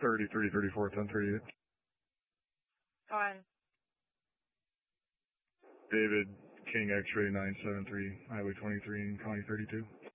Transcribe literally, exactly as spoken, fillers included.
thirty-three thirty-four ten thirty-eight. Go ahead. David King X-ray nine seven three, Highway twenty-three and County thirty-two.